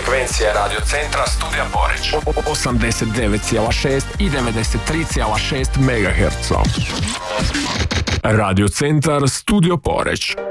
Frekvencija Radio Centra Studija Poreć 89,6 i 93,6 MHz. Radio Centar Studio Poreć.